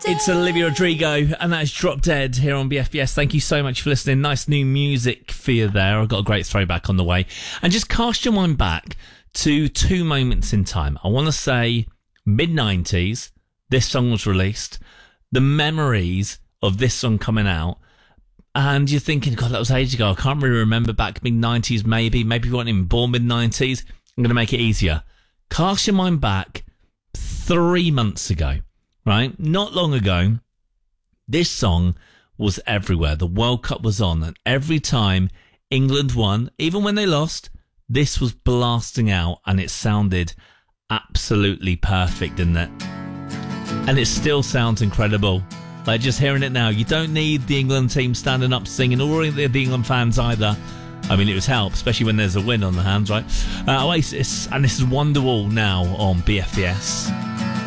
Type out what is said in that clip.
It's Olivia Rodrigo, and that is Drop Dead here on BFBS. Thank you so much for listening. Nice new music for you there. I've got a great throwback on the way. And just cast your mind back to two moments in time. I want to say mid-90s, this song was released. The memories of this song coming out. And you're thinking, God, that was ages ago. I can't really remember back mid-90s, maybe. Maybe you weren't even born mid-90s. I'm going to make it easier. Cast your mind back 3 months ago. Right? Not long ago, this song was everywhere. The World Cup was on, and every time England won, even when they lost, this was blasting out, and it sounded absolutely perfect, didn't it? And it still sounds incredible. Like, just hearing it now, you don't need the England team standing up singing, or the England fans either. I mean, it was help, especially when there's a win on the hands, right? Oasis, and this is Wonderwall now on BFBS.